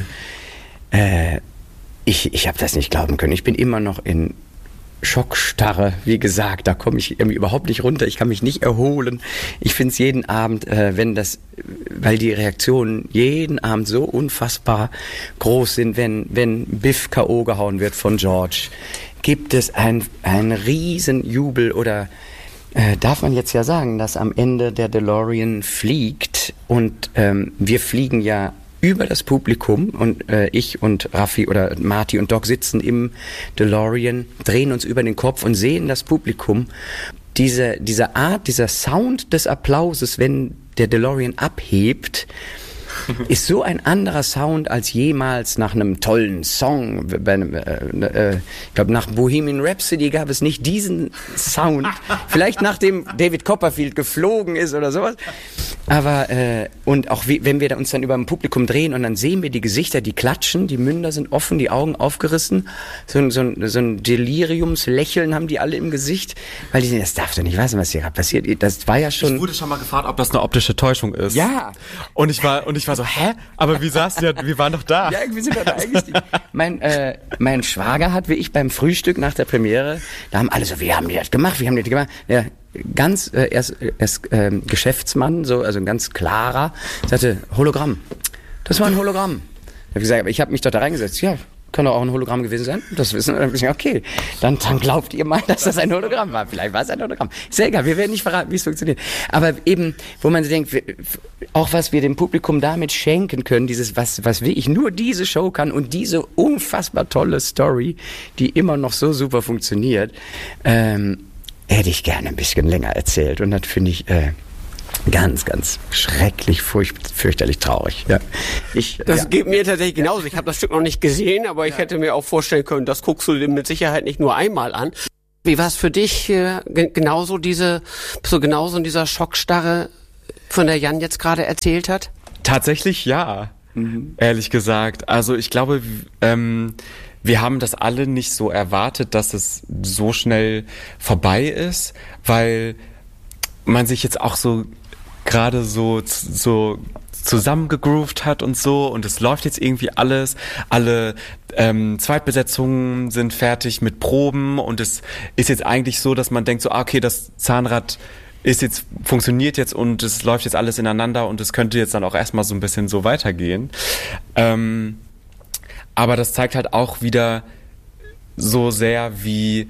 äh, ich, ich habe das nicht glauben können. Ich bin immer noch in Schockstarre, wie gesagt, da komme ich irgendwie überhaupt nicht runter, ich kann mich nicht erholen. Ich finde es jeden Abend, äh, wenn das, weil die Reaktionen jeden Abend so unfassbar groß sind, wenn, wenn Biff K O gehauen wird von George, gibt es ein, ein riesen Jubel oder äh, darf man jetzt ja sagen, dass am Ende der DeLorean fliegt und ähm, wir fliegen ja über das Publikum und äh, ich und Raffi oder Marty und Doc sitzen im DeLorean, drehen uns über den Kopf und sehen das Publikum. Diese, diese Art, dieser Sound des Applauses, wenn der DeLorean abhebt, ist so ein anderer Sound als jemals nach einem tollen Song. Ich glaube, nach Bohemian Rhapsody gab es nicht diesen Sound. Vielleicht nachdem David Copperfield geflogen ist oder sowas. Aber, äh, und auch wie, wenn wir uns dann über ein Publikum drehen und dann sehen wir die Gesichter, die klatschen, die Münder sind offen, die Augen aufgerissen. So ein, so ein, so ein Deliriumslächeln haben die alle im Gesicht. Weil die sehen, das darf doch nicht wissen, was hier gerade passiert. Das war ja schon... Ich wurde schon mal gefragt, ob das eine optische Täuschung ist. Ja. Und ich war, und ich war so, hä? Aber wie saß der? Wir waren doch da. Ja, wir sind doch da eingestiegen. mein, äh, mein Schwager hat, wie ich beim Frühstück nach der Premiere, da haben alle so, wie haben die das gemacht? Wie haben die das gemacht? Ja, ganz, äh, er ist, er ist äh, Geschäftsmann, so, also ein ganz klarer, sagte, Hologramm. Das war ein Hologramm. Ich habe gesagt, aber ich habe mich doch da reingesetzt. Ja, kann doch auch ein Hologramm gewesen sein. Das wissen wir. Okay, dann, dann glaubt ihr mal, dass das ein Hologramm war. Vielleicht war es ein Hologramm. Ist ja egal, wir werden nicht verraten, wie es funktioniert. Aber eben, wo man sich denkt, auch was wir dem Publikum damit schenken können, dieses, was, was wirklich nur diese Show kann und diese unfassbar tolle Story, die immer noch so super funktioniert, ähm, hätte ich gerne ein bisschen länger erzählt. Und das finde ich, äh, ganz, ganz schrecklich, furcht, fürchterlich traurig. Ja. Ich, das ja. geht mir tatsächlich genauso. Ich habe das Stück noch nicht gesehen, aber ich ja. hätte mir auch vorstellen können, das guckst du dir mit Sicherheit nicht nur einmal an. Wie war es für dich äh, genauso diese, so genauso in dieser Schockstarre, von der Jan jetzt gerade erzählt hat? Tatsächlich ja, mhm. ehrlich gesagt. Also ich glaube, ähm, wir haben das alle nicht so erwartet, dass es so schnell vorbei ist, weil man sich jetzt auch so gerade so, so zusammengegroovt hat und so und es läuft jetzt irgendwie alles, alle ähm, Zweitbesetzungen sind fertig mit Proben und es ist jetzt eigentlich so, dass man denkt so, ah, okay, das Zahnrad ist jetzt, funktioniert jetzt und es läuft jetzt alles ineinander und es könnte jetzt dann auch erstmal so ein bisschen so weitergehen. Ähm, aber das zeigt halt auch wieder so sehr, wie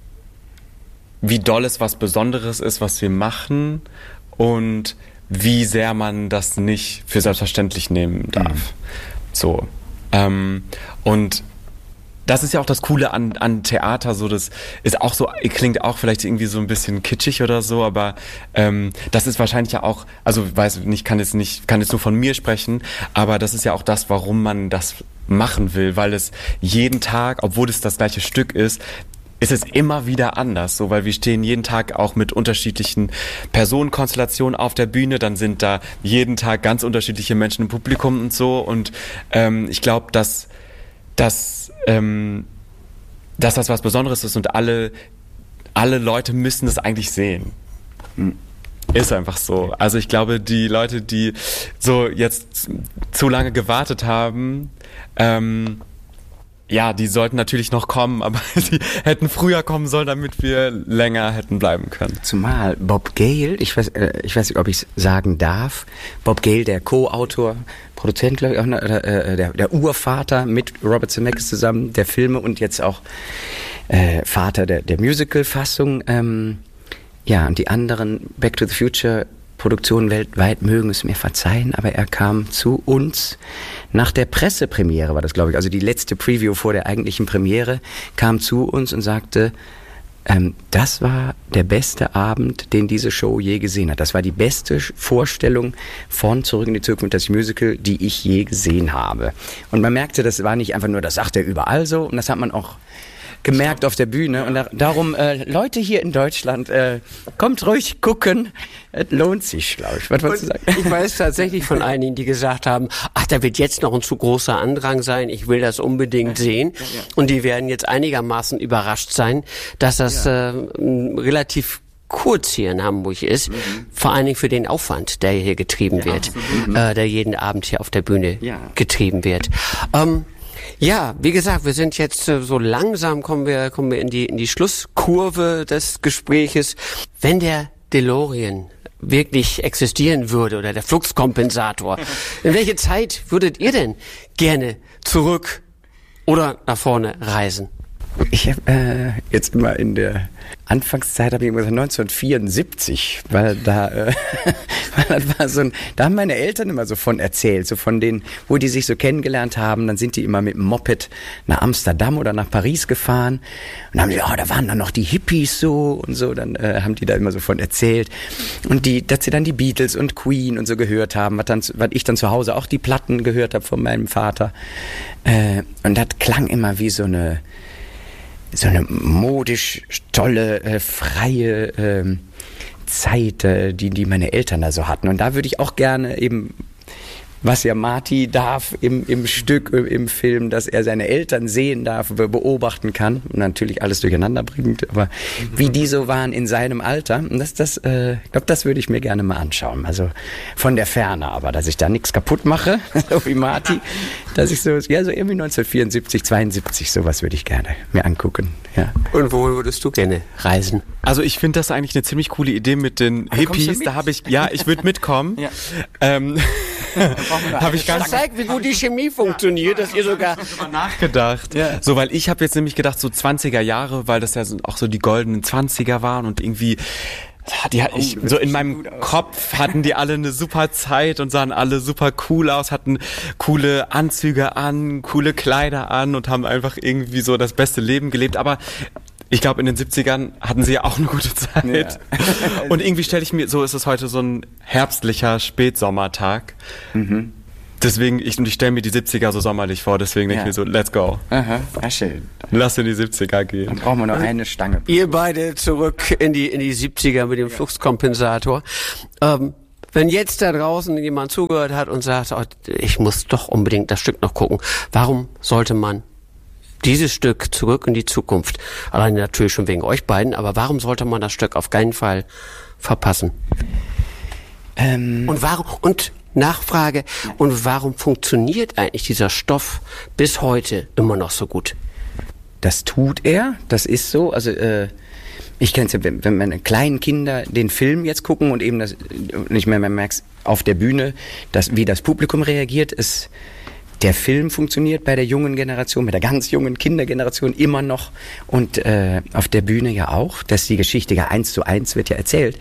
wie doll es was Besonderes ist, was wir machen und wie sehr man das nicht für selbstverständlich nehmen darf. Mhm. So. Ähm, und das ist ja auch das Coole an, an Theater, so das ist auch so, klingt auch vielleicht irgendwie so ein bisschen kitschig oder so, aber ähm, das ist wahrscheinlich ja auch, also weiß nicht, kann jetzt nicht, kann jetzt nur von mir sprechen, aber das ist ja auch das, warum man das machen will, weil es jeden Tag, obwohl es das gleiche Stück ist, ist es immer wieder anders, so, weil wir stehen jeden Tag auch mit unterschiedlichen Personenkonstellationen auf der Bühne, dann sind da jeden Tag ganz unterschiedliche Menschen im Publikum und so und ähm, ich glaube, dass, dass, ähm, dass das was Besonderes ist und alle, alle Leute müssen es eigentlich sehen. Hm. Ist einfach so. Also ich glaube, die Leute, die so jetzt zu lange gewartet haben, ähm, ja, die sollten natürlich noch kommen, aber sie hätten früher kommen sollen, damit wir länger hätten bleiben können. Zumal Bob Gale, ich weiß, äh, ich weiß nicht, ob ich es sagen darf, Bob Gale, der Co-Autor, Produzent, glaube ich, auch, äh, der, der Urvater mit Robert Zemeckis zusammen, der Filme und jetzt auch äh, Vater der, der Musical-Fassung. Ähm, ja, und die anderen Back to the Future Produktionen weltweit mögen es mir verzeihen, aber er kam zu uns nach der Pressepremiere, war das, glaube ich, also die letzte Preview vor der eigentlichen Premiere, kam zu uns und sagte, ähm, das war der beste Abend, den diese Show je gesehen hat. Das war die beste Vorstellung von Zurück in die Zukunft, das Musical, die ich je gesehen habe. Und man merkte, das war nicht einfach nur, das sagt er überall so, und das hat man auch gemerkt auf der Bühne. Und da, darum, äh, Leute hier in Deutschland, äh, kommt ruhig gucken. Es lohnt sich, glaube ich. Was wolltest du sagen? Ich weiß tatsächlich von einigen, die gesagt haben, ach, da wird jetzt noch ein zu großer Andrang sein, ich will das unbedingt sehen. Ja, ja. Und die werden jetzt einigermaßen überrascht sein, dass das ja. äh, relativ kurz hier in Hamburg ist, mhm. vor allen Dingen für den Aufwand, der hier getrieben ja, wird, äh, der jeden Abend hier auf der Bühne ja. getrieben wird. Ähm, Ja, wie gesagt, wir sind jetzt äh, so langsam kommen wir kommen wir in die in die Schlusskurve des Gespräches. Wenn der DeLorean wirklich existieren würde oder der Fluxkompensator, in welche Zeit würdet ihr denn gerne zurück oder nach vorne reisen? Ich habe äh, jetzt immer in der Anfangszeit habe ich immer gesagt neunzehnhundertvierundsiebzig, weil da, äh, weil das war so ein, da haben meine Eltern immer so von erzählt, so von denen, wo die sich so kennengelernt haben, dann sind die immer mit dem Moped nach Amsterdam oder nach Paris gefahren und haben die, oh, da waren dann noch die Hippies so und so, dann äh, haben die da immer so von erzählt und die, dass sie dann die Beatles und Queen und so gehört haben, was dann, was ich dann zu Hause auch die Platten gehört habe von meinem Vater, äh, und das klang immer wie so eine so eine modisch tolle, äh, freie ähm, Zeit, äh, die, die meine Eltern da so hatten. Und da würde ich auch gerne eben, was ja Marty darf im, im Stück, im Film, dass er seine Eltern sehen darf, beobachten kann und natürlich alles durcheinander bringt, aber mhm. wie die so waren in seinem Alter. Und das, das, äh, ich glaube, das würde ich mir gerne mal anschauen. Also von der Ferne, aber dass ich da nichts kaputt mache, so wie Marty, dass ich so, ja, so irgendwie neunzehnhundertvierundsiebzig, zweiundsiebzig, sowas würde ich gerne mir angucken. Ja. Und wohin würdest du gerne reisen? Also ich finde das eigentlich eine ziemlich coole Idee mit den Aber Hippies. Da habe ich, ja, ich würde mitkommen. Ja. Ähm, habe ich ganz Das zeigt, wie gut die Chemie funktioniert, dass ihr sogar nachgedacht. Ja. So, weil ich habe jetzt nämlich gedacht, so zwanziger Jahre, weil das ja so, auch so die goldenen Zwanziger waren und irgendwie die, ich, so in meinem Kopf hatten die alle eine super Zeit und sahen alle super cool aus, hatten coole Anzüge an, coole Kleider an und haben einfach irgendwie so das beste Leben gelebt. Aber ich glaube, in den siebzigern hatten sie ja auch eine gute Zeit. Ja. Und irgendwie stelle ich mir, so ist es heute so ein herbstlicher Spätsommertag. Mhm. Deswegen, ich, und ich stelle mir die siebziger so sommerlich vor, deswegen denke ja. ich mir so, let's go. Aha, ja, schön. Lass in die siebziger gehen. Dann brauchen wir noch eine Stange. Ihr beide zurück in die, in die siebziger mit dem Fluxkompensator. Ähm, wenn jetzt da draußen jemand zugehört hat und sagt, oh, ich muss doch unbedingt das Stück noch gucken, warum sollte man dieses Stück Zurück in die Zukunft, allein natürlich schon wegen euch beiden, aber warum sollte man das Stück auf keinen Fall verpassen? Ähm. Und warum, und Nachfrage, und warum funktioniert eigentlich dieser Stoff bis heute immer noch so gut? Das tut er, das ist so, also äh, ich kenne es ja, wenn, wenn meine kleinen Kinder den Film jetzt gucken und eben das, nicht mehr, man merkt auf der Bühne, dass, wie das Publikum reagiert, ist der Film funktioniert bei der jungen Generation, bei der ganz jungen Kindergeneration immer noch und äh, auf der Bühne ja auch, dass die Geschichte ja eins zu eins wird ja erzählt.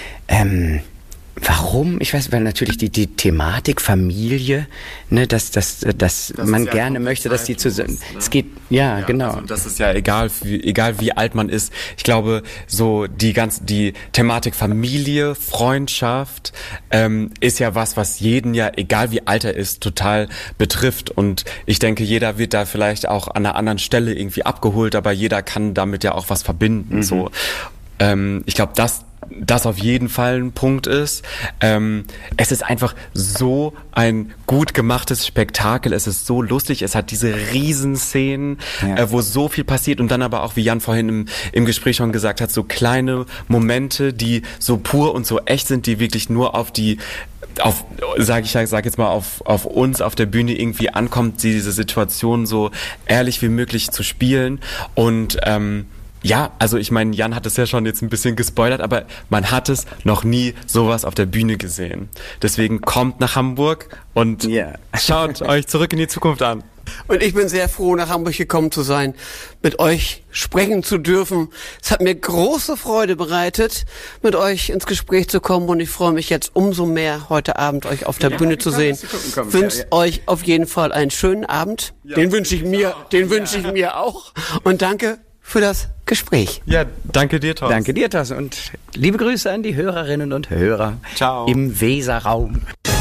Ähm, warum? Ich weiß, weil natürlich die, die Thematik Familie, ne, dass, dass, dass das man ja gerne möchte, dass die zusammen, ne? Es geht, ja, ja genau. Also das ist ja egal, wie, egal wie alt man ist. Ich glaube, so die ganze, die Thematik Familie, Freundschaft, ähm, ist ja was, was jeden ja, egal wie alt er ist, total betrifft. Und ich denke, jeder wird da vielleicht auch an einer anderen Stelle irgendwie abgeholt, aber jeder kann damit ja auch was verbinden, mhm. so. Ähm, ich glaube, das das auf jeden Fall ein Punkt ist. Ähm, es ist einfach so ein gut gemachtes Spektakel. Es ist so lustig. Es hat diese Riesenszenen, ja. äh, wo so viel passiert und dann aber auch, wie Jan vorhin im, im Gespräch schon gesagt hat, so kleine Momente, die so pur und so echt sind, die wirklich nur auf die auf, sag ich sag jetzt mal, auf, auf uns auf der Bühne irgendwie ankommt, diese Situation so ehrlich wie möglich zu spielen und ähm, ja, also ich meine, Jan hat es ja schon jetzt ein bisschen gespoilert, aber man hat es noch nie sowas auf der Bühne gesehen. Deswegen kommt nach Hamburg und yeah. schaut euch Zurück in die Zukunft an. Und ich bin sehr froh, nach Hamburg gekommen zu sein, mit euch sprechen zu dürfen. Es hat mir große Freude bereitet, mit euch ins Gespräch zu kommen und ich freue mich jetzt umso mehr, heute Abend euch auf der ja, Bühne zu sehen. Wünsche ja, ja. euch auf jeden Fall einen schönen Abend. Ja, den wünsche ich mir, den wünsche ich mir auch. Und danke für das Gespräch. Ja, danke dir, Thorsten. Danke dir, Thorsten. Und liebe Grüße an die Hörerinnen und Hörer. Ciao. Im Weserraum.